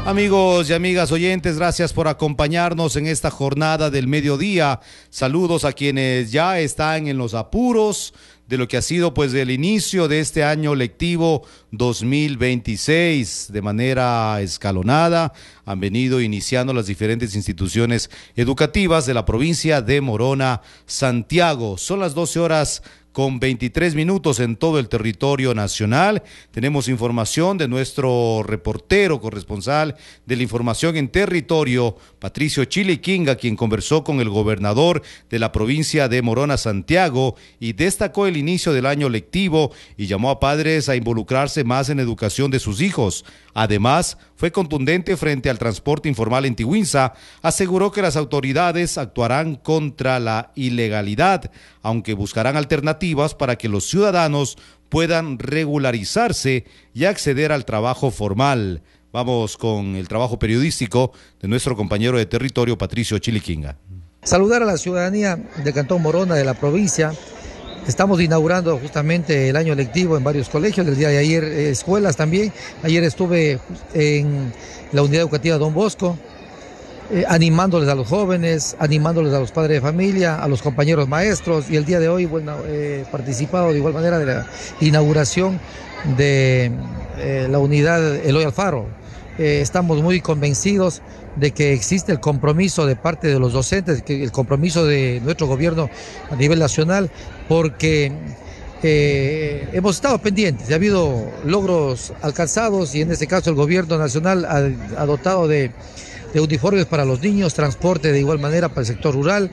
Amigos y amigas oyentes, gracias por acompañarnos en esta jornada del mediodía. Saludos a quienes ya están en los apuros de lo que ha sido pues el inicio de este año lectivo 2026. De manera escalonada han venido iniciando las diferentes instituciones educativas de la provincia de Morona, Santiago. Son las 12 horas con 23 minutos en todo el territorio nacional. Tenemos información de nuestro reportero corresponsal de la información en territorio, Patricio Chiliquinga, quien conversó con el gobernador de la provincia de Morona, Santiago, y destacó el inicio del año lectivo y llamó a padres a involucrarse más en educación de sus hijos. Además, fue contundente frente al transporte informal en Tiguinza. Aseguró que las autoridades actuarán contra la ilegalidad, aunque buscarán alternativas para que los ciudadanos puedan regularizarse y acceder al trabajo formal. Vamos con el trabajo periodístico de nuestro compañero de territorio, Patricio Chiliquinga. Saludar a la ciudadanía del Cantón Morona, de la provincia. Estamos inaugurando justamente el año lectivo en varios colegios, el día de ayer escuelas también. Ayer estuve en la unidad educativa Don Bosco, animándoles a los jóvenes, animándoles a los padres de familia, a los compañeros maestros, y el día de hoy he participado de igual manera de la inauguración de la unidad Eloy Alfaro. Estamos muy convencidos de que existe el compromiso de parte de los docentes, el compromiso de nuestro gobierno a nivel nacional, porque hemos estado pendientes, ha habido logros alcanzados y en este caso el gobierno nacional ha dotado de uniformes para los niños, transporte de igual manera para el sector rural,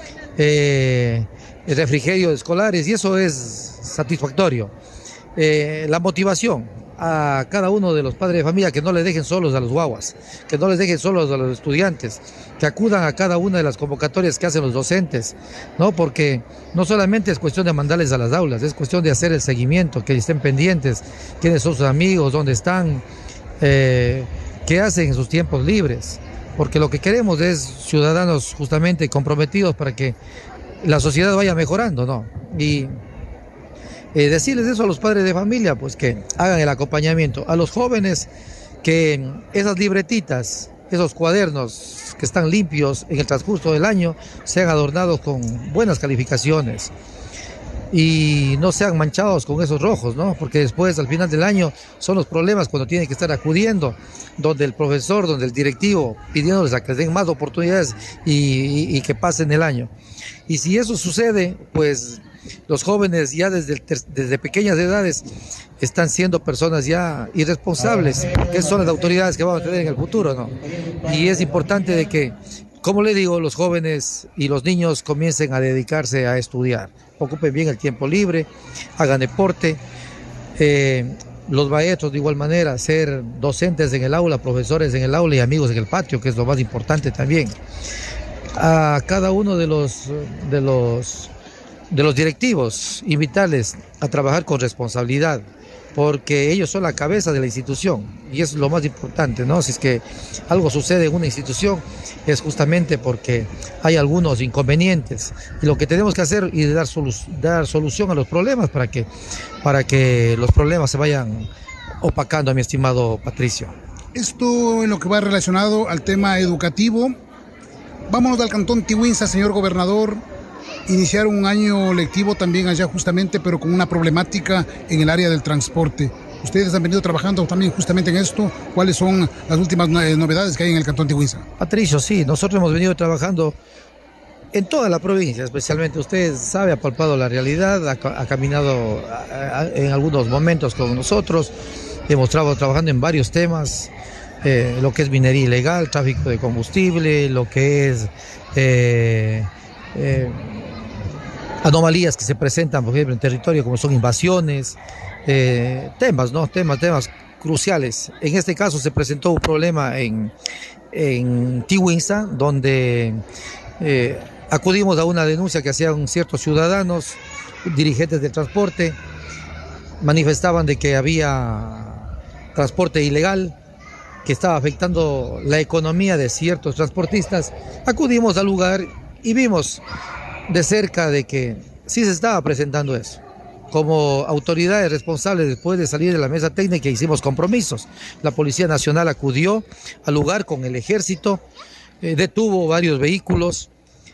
refrigerio de escolares, y eso es satisfactorio. La motivación a cada uno de los padres de familia, que no les dejen solos a los guaguas, que no les dejen solos a los estudiantes, que acudan a cada una de las convocatorias que hacen los docentes, ¿no? Porque no solamente es cuestión de mandarles a las aulas, es cuestión de hacer el seguimiento, que estén pendientes, quiénes son sus amigos, dónde están, qué hacen en sus tiempos libres, porque lo que queremos es ciudadanos justamente comprometidos para que la sociedad vaya mejorando, ¿no? Y decirles eso a los padres de familia, pues que hagan el acompañamiento. A los jóvenes, que esas libretitas, esos cuadernos que están limpios en el transcurso del año, sean adornados con buenas calificaciones y no sean manchados con esos rojos, ¿no? Porque después, al final del año, son los problemas cuando tienen que estar acudiendo, donde el profesor, donde el directivo, pidiéndoles a que les den más oportunidades y que pasen el año. Y si eso sucede, pues los jóvenes ya desde pequeñas edades están siendo personas ya irresponsables, que son las autoridades que vamos a tener en el futuro, ¿no? Y es importante de que, como le digo, los jóvenes y los niños comiencen a dedicarse a estudiar, ocupen bien el tiempo libre, hagan deporte, los maestros de igual manera, ser docentes en el aula, profesores en el aula y amigos en el patio, que es lo más importante también. A cada uno de los directivos, invitarles a trabajar con responsabilidad, porque ellos son la cabeza de la institución y es lo más importante, ¿no? Si es que algo sucede en una institución es justamente porque hay algunos inconvenientes, y lo que tenemos que hacer es dar solución a los problemas para que los problemas se vayan opacando, mi estimado Patricio. Esto en lo que va relacionado al tema educativo. Vámonos al Cantón Tiguinza, señor gobernador. Iniciar un año lectivo también allá justamente, pero con una problemática en el área del transporte. Ustedes han venido trabajando también justamente en esto. ¿Cuáles son las últimas novedades que hay en el Cantón Tiguinza? Patricio, sí, nosotros hemos venido trabajando en toda la provincia, especialmente. Usted sabe, ha palpado la realidad, ha caminado en algunos momentos con nosotros. Hemos trabajando en varios temas, lo que es minería ilegal, tráfico de combustible, lo que es anomalías que se presentan, por ejemplo, en territorio, como son invasiones, temas cruciales. En este caso se presentó un problema en Tiguinza, donde acudimos a una denuncia que hacían ciertos ciudadanos, dirigentes del transporte, manifestaban de que había transporte ilegal, que estaba afectando la economía de ciertos transportistas. Acudimos al lugar y vimos de cerca de que sí se estaba presentando eso. como autoridades responsables, después de salir de la mesa técnica, hicimos compromisos. La Policía Nacional acudió al lugar con el ejército, detuvo varios vehículos,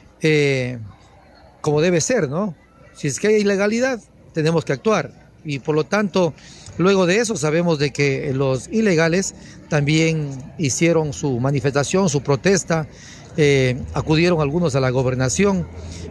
como debe ser, ¿no? Si es que hay ilegalidad, tenemos que actuar. Y por lo tanto, luego de eso sabemos de que los ilegales también hicieron su manifestación, su protesta, acudieron algunos a la gobernación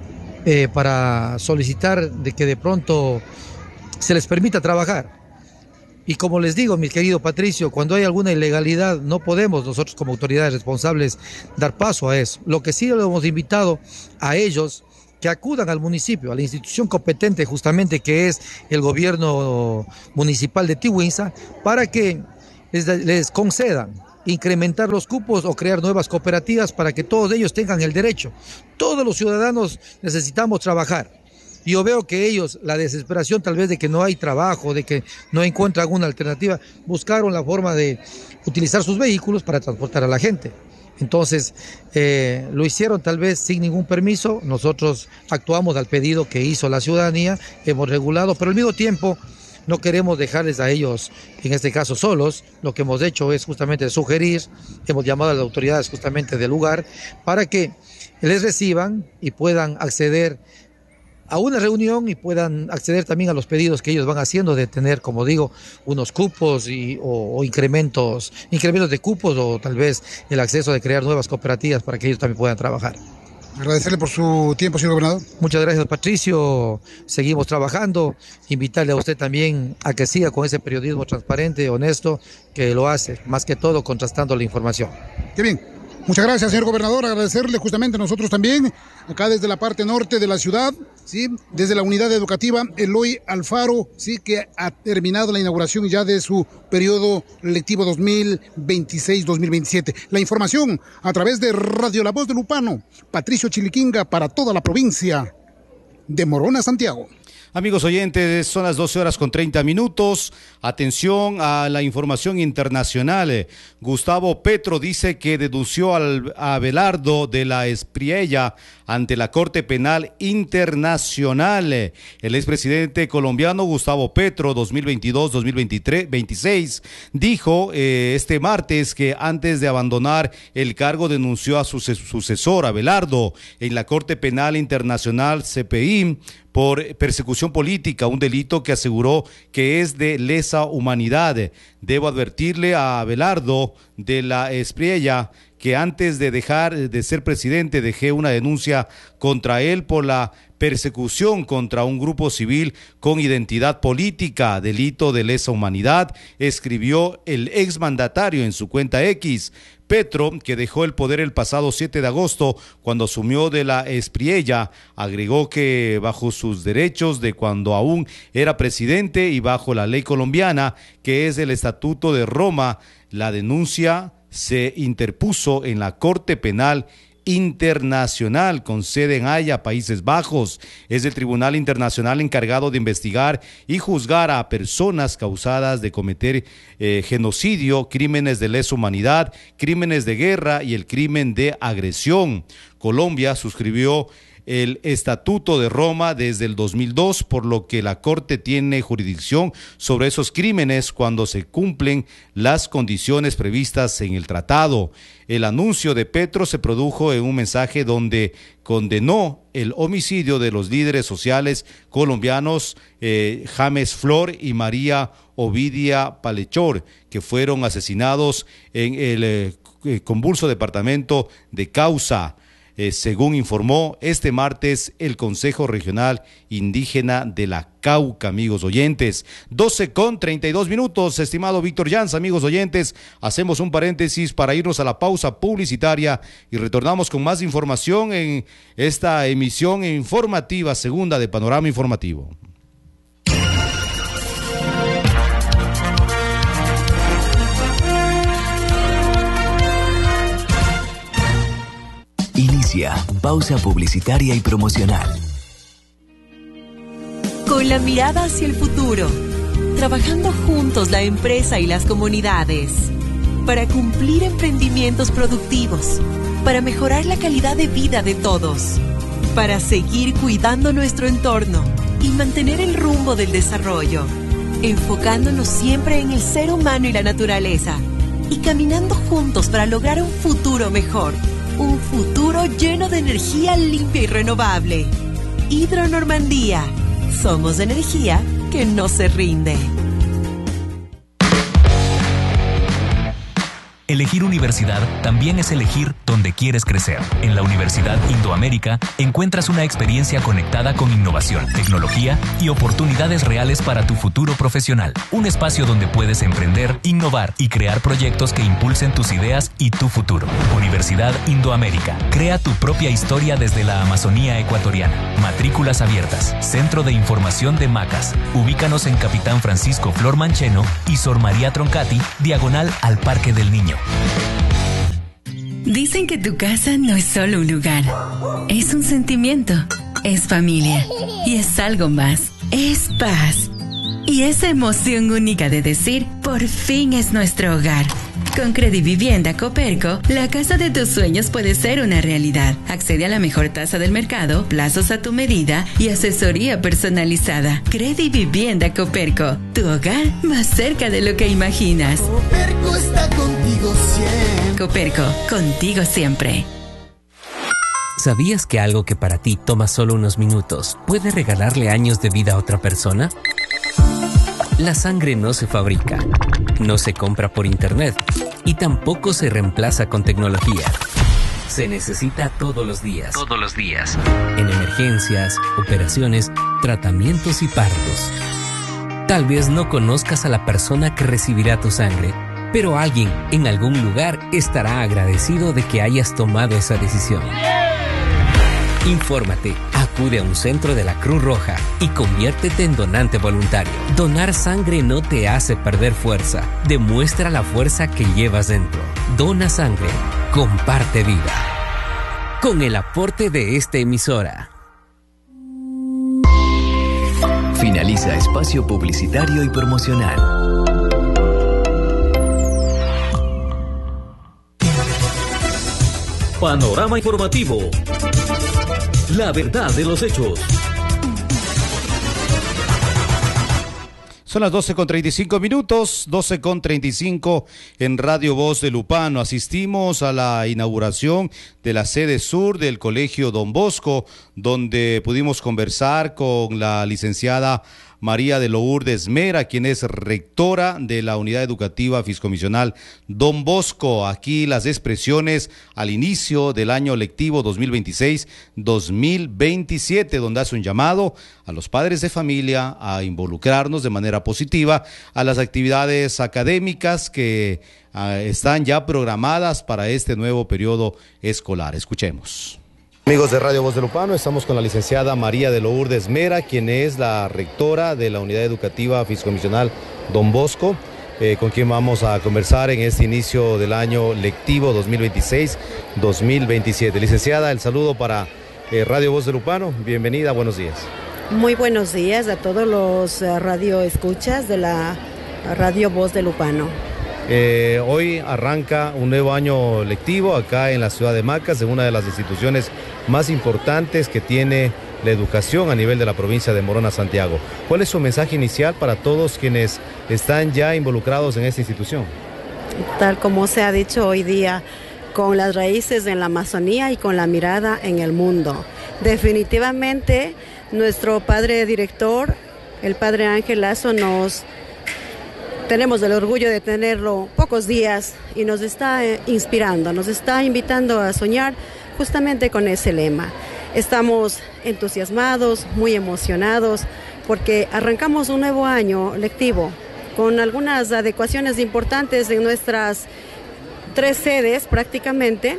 para solicitar de que de pronto se les permita trabajar. Y como les digo, mi querido Patricio, cuando hay alguna ilegalidad no podemos nosotros como autoridades responsables dar paso a eso. Lo que sí lo hemos invitado a ellos que acudan al municipio, a la institución competente justamente que es el gobierno municipal de Tiwinsa, para que les concedan incrementar los cupos o crear nuevas cooperativas para que todos ellos tengan el derecho. Todos los ciudadanos necesitamos trabajar. Yo veo que ellos, la desesperación tal vez de que no hay trabajo, de que no encuentran alguna alternativa, buscaron la forma de utilizar sus vehículos para transportar a la gente. Entonces, lo hicieron tal vez sin ningún permiso. Nosotros actuamos al pedido que hizo la ciudadanía, hemos regulado, pero al mismo tiempo no queremos dejarles a ellos, en este caso solos. Lo que hemos hecho es justamente sugerir, hemos llamado a las autoridades justamente del lugar para que les reciban y puedan acceder a una reunión y puedan acceder también a los pedidos que ellos van haciendo de tener, como digo, unos cupos o incrementos de cupos, o tal vez el acceso de crear nuevas cooperativas para que ellos también puedan trabajar. Agradecerle por su tiempo, señor gobernador. Muchas gracias, Patricio. Seguimos trabajando. Invitarle a usted también a que siga con ese periodismo transparente, honesto, que lo hace, más que todo contrastando la información. Qué bien. Muchas gracias, señor gobernador. Agradecerle justamente a nosotros también, acá desde la parte norte de la ciudad, ¿sí? Desde la unidad educativa Eloy Alfaro, sí, que ha terminado la inauguración ya de su periodo lectivo 2026-2027. La información a través de Radio La Voz de Lupano, Patricio Chiliquinga, para toda la provincia de Morona, Santiago. Amigos oyentes, son las 12:30. Atención a la información internacional. Gustavo Petro dice que denunció a Abelardo de la Espriella ante la Corte Penal Internacional. El expresidente colombiano Gustavo Petro, 2022-2026, dijo este martes que antes de abandonar el cargo denunció a su sucesor, Abelardo, en la Corte Penal Internacional, CPI, por persecución política, un delito que aseguró que es de lesa humanidad. Debo advertirle a Abelardo de la Espriella que antes de dejar de ser presidente dejé una denuncia contra él por la persecución contra un grupo civil con identidad política, delito de lesa humanidad, escribió el exmandatario en su cuenta X. Petro, que dejó el poder el pasado 7 de agosto cuando asumió de la Espriella, agregó que bajo sus derechos de cuando aún era presidente y bajo la ley colombiana, que es el Estatuto de Roma, la denuncia se interpuso en la Corte Penal Internacional con sede en Haya, Países Bajos. Es el Tribunal Internacional encargado de investigar y juzgar a personas causadas de cometer genocidio, crímenes de lesa humanidad, crímenes de guerra y el crimen de agresión. Colombia suscribió el Estatuto de Roma desde el 2002, por lo que la Corte tiene jurisdicción sobre esos crímenes cuando se cumplen las condiciones previstas en el tratado. El anuncio de Petro se produjo en un mensaje donde condenó el homicidio de los líderes sociales colombianos James Flor y María Ovidia Palechor, que fueron asesinados en el convulso departamento de Cauca. Según informó este martes el Consejo Regional Indígena de la Cauca, amigos oyentes. 12:32, estimado Víctor Llans, amigos oyentes. Hacemos un paréntesis para irnos a la pausa publicitaria y retornamos con más información en esta emisión informativa segunda de Panorama Informativo. Inicia pausa publicitaria y promocional. Con la mirada hacia el futuro, trabajando juntos la empresa y las comunidades, para cumplir emprendimientos productivos, para mejorar la calidad de vida de todos, para seguir cuidando nuestro entorno y mantener el rumbo del desarrollo, enfocándonos siempre en el ser humano y la naturaleza, y caminando juntos para lograr un futuro mejor, un futuro lleno de energía limpia y renovable. Hidro Normandía, somos energía que no se rinde. Elegir universidad también es elegir dónde quieres crecer. En la Universidad Indoamérica encuentras una experiencia conectada con innovación, tecnología y oportunidades reales para tu futuro profesional. Un espacio donde puedes emprender, innovar y crear proyectos que impulsen tus ideas y tu futuro. Universidad Indoamérica. Crea tu propia historia desde la Amazonía ecuatoriana. Matrículas abiertas. Centro de Información de Macas. Ubícanos en Capitán Francisco Flor Mancheno y Sor María Troncati, diagonal al Parque del Niño. Dicen que tu casa no es solo un lugar, es un sentimiento, es familia y es algo más, es paz. Y esa emoción única de decir, por fin es nuestro hogar. Con Credivivienda Coperco, la casa de tus sueños puede ser una realidad. Accede a la mejor tasa del mercado, plazos a tu medida y asesoría personalizada. Credivivienda Coperco, tu hogar más cerca de lo que imaginas. Coperco está contigo siempre. Coperco, contigo siempre. ¿Sabías que algo que para ti toma solo unos minutos puede regalarle años de vida a otra persona? La sangre no se fabrica, no se compra por internet y tampoco se reemplaza con tecnología. Se necesita todos los días. Todos los días. En emergencias, operaciones, tratamientos y partos. Tal vez no conozcas a la persona que recibirá tu sangre, pero alguien en algún lugar estará agradecido de que hayas tomado esa decisión. Infórmate, acude a un centro de la Cruz Roja y conviértete en donante voluntario. Donar sangre no te hace perder fuerza, demuestra la fuerza que llevas dentro. Dona sangre, comparte vida. Con el aporte de esta emisora. Finaliza espacio publicitario y promocional. Panorama informativo. La verdad de los hechos. Son las 12:35, 12:35 en Radio Voz de Lupano. Asistimos a la inauguración de la sede sur del Colegio Don Bosco, donde pudimos conversar con la licenciada María de Lourdes Mera, quien es rectora de la Unidad Educativa Fiscomisional Don Bosco. Aquí las expresiones al inicio del año lectivo 2026-2027, donde hace un llamado a los padres de familia a involucrarnos de manera positiva a las actividades académicas que están ya programadas para este nuevo periodo escolar. Escuchemos. Amigos de Radio Voz de Lupano, estamos con la licenciada María de Lourdes Mera, quien es la rectora de la Unidad Educativa Fiscomisional Don Bosco, con quien vamos a conversar en este inicio del año lectivo 2026-2027. Licenciada, el saludo para Radio Voz de Lupano. Bienvenida, buenos días. Muy buenos días a todos los radioescuchas de la Radio Voz de Lupano. Hoy arranca un nuevo año lectivo acá en la ciudad de Macas, en una de las instituciones más importantes que tiene la educación a nivel de la provincia de Morona, Santiago. ¿Cuál es su mensaje inicial para todos quienes están ya involucrados en esta institución? Tal como se ha dicho hoy día, con las raíces en la Amazonía y con la mirada en el mundo. Definitivamente, nuestro padre director, el padre Ángel Lazo, tenemos el orgullo de tenerlo pocos días y nos está inspirando, nos está invitando a soñar justamente con ese lema. Estamos entusiasmados, muy emocionados, porque arrancamos un nuevo año lectivo con algunas adecuaciones importantes en nuestras 3 sedes prácticamente.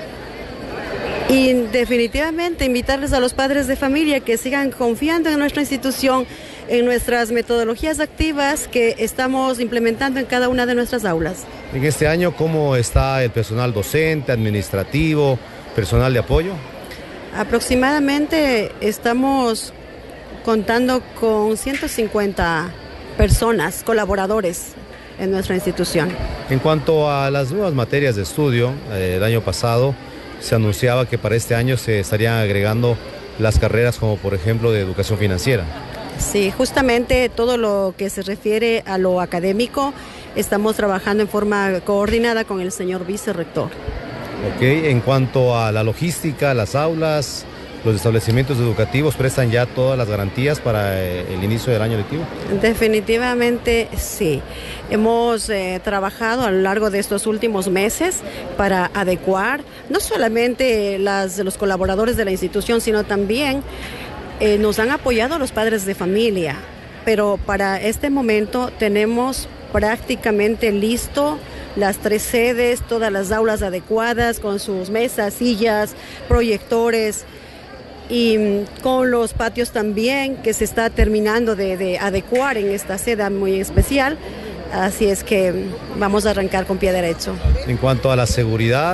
Y definitivamente invitarles a los padres de familia que sigan confiando en nuestra institución, en nuestras metodologías activas que estamos implementando en cada una de nuestras aulas. En este año, ¿cómo está el personal docente, administrativo, personal de apoyo? Aproximadamente estamos contando con 150 personas, colaboradores en nuestra institución. En cuanto a las nuevas materias de estudio, el año pasado se anunciaba que para este año se estarían agregando las carreras como por ejemplo de educación financiera. Sí, justamente todo lo que se refiere a lo académico, estamos trabajando en forma coordinada con el señor vicerrector. Ok, en cuanto a la logística, las aulas, los establecimientos educativos, ¿prestan ya todas las garantías para el inicio del año lectivo? Definitivamente sí. Hemos trabajado a lo largo de estos últimos meses para adecuar no solamente los colaboradores de la institución, sino también nos han apoyado los padres de familia. Pero para este momento tenemos prácticamente listo las 3 sedes, todas las aulas adecuadas con sus mesas, sillas, proyectores, y con los patios también que se está terminando de adecuar en esta sede muy especial. Así es que vamos a arrancar con pie derecho. En cuanto a la seguridad,